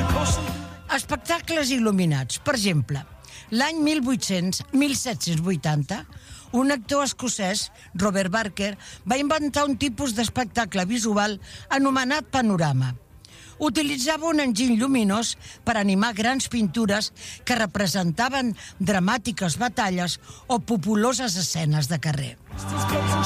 Espectacles il·luminats. Per exemple, l'any 1780, un actor escocès, Robert Barker, va inventar un tipus d'espectacle visual anomenat panorama. Utilitzava un enginy lluminós per animar grans pintures que representaven dramàtiques batalles o populoses escenes de carrer.